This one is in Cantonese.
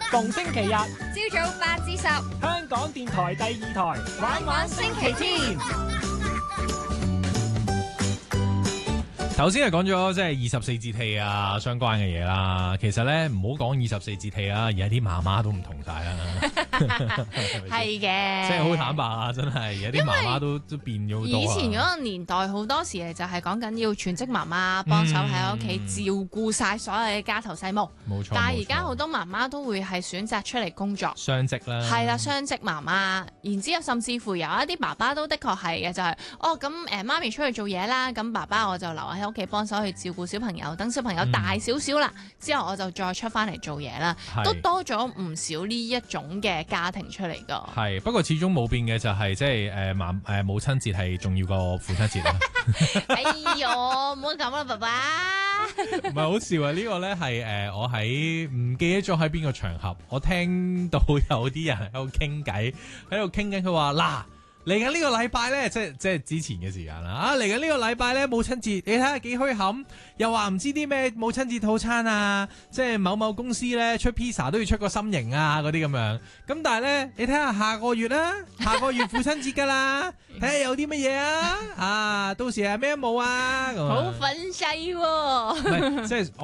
逢星期日朝早8至10， 香港電台第2台玩玩星期天。 頭先係講咗即係24節氣啊相關嘅嘢啦，其實咧唔好講24節氣啊，而家啲媽媽都唔同晒啦， 係嘅， 即係好坦白啊，真係而家啲媽媽都變咗好多啊。 以前嗰個年代好多時就係講緊要全職媽媽幫手喺屋企照顧晒所有嘅家頭細務， 冇錯。 但係而家好多媽媽都會係選擇出嚟工作， 雙職啦， 係啦，雙職媽媽，然之後甚至乎有一啲爸爸都的確係嘅，就係咁媽咪出去做嘢啦，咁爸爸我就留喺屋企幫手去照顧小朋友，等小朋友大少少啦，之後我就再出翻嚟做嘢啦，都多咗唔少呢一種嘅家庭出嚟噶。 係，不過始終冇變嘅就係即係母親節係重要過父親節啦。 哎喲，唔好咁啦，爸爸。 唔係好笑啊！呢個呢係我喺唔記得咗喺邊個場合，我聽到有啲人喺度傾偈，佢話嗱。嚟緊呢個禮拜咧，即係之前嘅時間啦。嚟緊呢個禮拜咧，母親節，你睇下幾墟冚，又話唔知啲咩母親節套餐啊，即係某某公司咧出披薩都要出個心形啊，嗰啲咁樣。咁但係咧，你睇下下個月啦，下個月父親節噶啦，睇下有啲乜嘢啊？到時係咩都冇啊？ 好憤世喎！ 唔係即係。